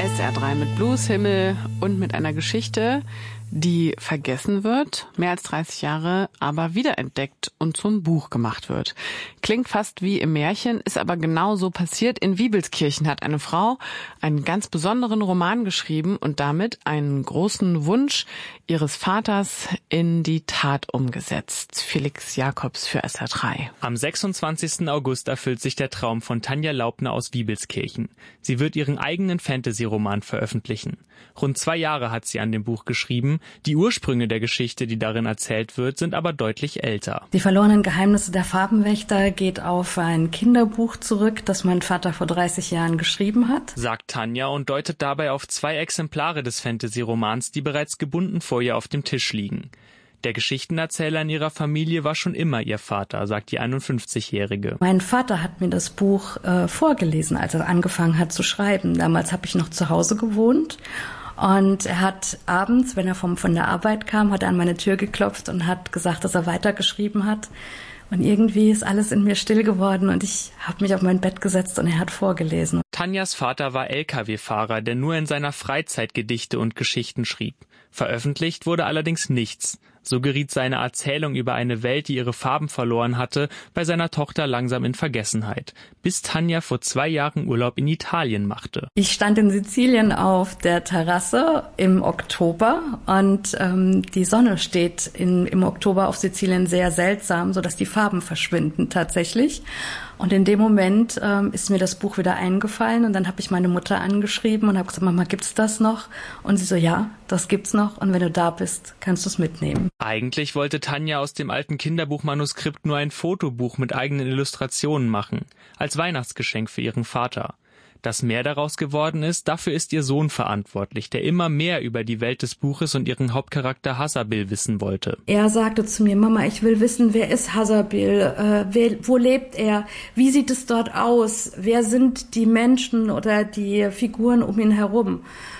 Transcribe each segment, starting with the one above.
SR3 mit Blueshimmel und mit einer Geschichte, die vergessen wird, mehr als 30 Jahre, aber wiederentdeckt und zum Buch gemacht wird. Klingt fast wie im Märchen, ist aber genau so passiert. In Wiebelskirchen hat eine Frau einen ganz besonderen Roman geschrieben und damit einen großen Wunsch ihres Vaters in die Tat umgesetzt. Felix Jakobs für SR3. Am 26. August erfüllt sich der Traum von Tanja Laubner aus Wiebelskirchen. Sie wird ihren eigenen Fantasy-Roman veröffentlichen. Rund 2 Jahre hat sie an dem Buch geschrieben. Die Ursprünge der Geschichte, die darin erzählt wird, sind aber deutlich älter. Die verlorenen Geheimnisse der Farbenwächter geht auf ein Kinderbuch zurück, das mein Vater vor 30 Jahren geschrieben hat, sagt Tanja und deutet dabei auf 2 Exemplare des Fantasy-Romans, die bereits gebunden vor ihr auf dem Tisch liegen. Der Geschichtenerzähler in ihrer Familie war schon immer ihr Vater, sagt die 51-Jährige. Mein Vater hat mir das Buch vorgelesen, als er angefangen hat zu schreiben. Damals habe ich noch zu Hause gewohnt. Und er hat abends, wenn er von der Arbeit kam, hat er an meine Tür geklopft und hat gesagt, dass er weitergeschrieben hat. Und irgendwie ist alles in mir still geworden und ich habe mich auf mein Bett gesetzt und er hat vorgelesen. Tanjas Vater war Lkw-Fahrer, der nur in seiner Freizeit Gedichte und Geschichten schrieb. Veröffentlicht wurde allerdings nichts. So geriet seine Erzählung über eine Welt, die ihre Farben verloren hatte, bei seiner Tochter langsam in Vergessenheit, bis Tanja vor 2 Jahren Urlaub in Italien machte. Ich stand in Sizilien auf der Terrasse im Oktober und die Sonne steht im Oktober auf Sizilien sehr seltsam, sodass die Farben verschwinden tatsächlich. Und in dem Moment ist mir das Buch wieder eingefallen und dann habe ich meine Mutter angeschrieben und habe gesagt, Mama, gibt's das noch? Und sie so, ja, das gibt's noch und wenn du da bist, kannst du es mitnehmen. Eigentlich wollte Tanja aus dem alten Kinderbuchmanuskript nur ein Fotobuch mit eigenen Illustrationen machen, als Weihnachtsgeschenk für ihren Vater. Dass mehr daraus geworden ist, dafür ist ihr Sohn verantwortlich, der immer mehr über die Welt des Buches und ihren Hauptcharakter Hasabil wissen wollte. Er sagte zu mir, Mama, ich will wissen, wer ist Hasabil, wo lebt er, wie sieht es dort aus, wer sind die Menschen oder die Figuren um ihn herum.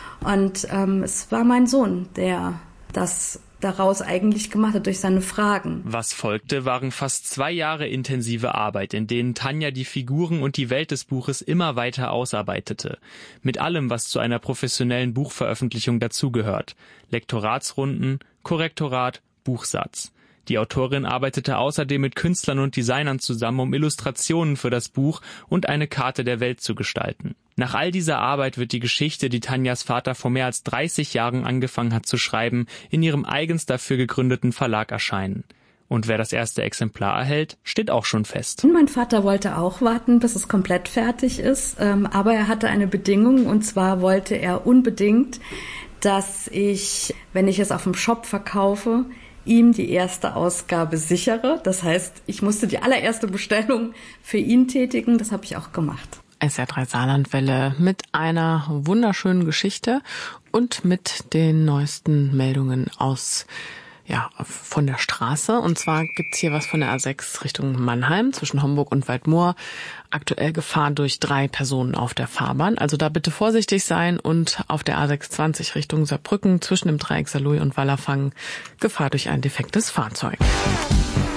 Und es war mein Sohn, der das daraus eigentlich gemacht hat durch seine Fragen. Was folgte, waren fast 2 Jahre intensive Arbeit, in denen Tanja die Figuren und die Welt des Buches immer weiter ausarbeitete. Mit allem, was zu einer professionellen Buchveröffentlichung dazugehört. Lektoratsrunden, Korrektorat, Buchsatz. Die Autorin arbeitete außerdem mit Künstlern und Designern zusammen, um Illustrationen für das Buch und eine Karte der Welt zu gestalten. Nach all dieser Arbeit wird die Geschichte, die Tanjas Vater vor mehr als 30 Jahren angefangen hat zu schreiben, in ihrem eigens dafür gegründeten Verlag erscheinen. Und wer das erste Exemplar erhält, steht auch schon fest. Mein Vater wollte auch warten, bis es komplett fertig ist, aber er hatte eine Bedingung und zwar wollte er unbedingt, dass ich, wenn ich es auf dem Shop verkaufe, ihm die erste Ausgabe sichere. Das heißt, ich musste die allererste Bestellung für ihn tätigen. Das habe ich auch gemacht. SR3 Saarlandwelle mit einer wunderschönen Geschichte und mit den neuesten Meldungen von der Straße. Und zwar gibt's hier was von der A6 Richtung Mannheim zwischen Homburg und Waldmoor. Aktuell Gefahr durch 3 Personen auf der Fahrbahn. Also da bitte vorsichtig sein und auf der A620 Richtung Saarbrücken zwischen dem Dreieck Saarlouis und Wallerfangen Gefahr durch ein defektes Fahrzeug.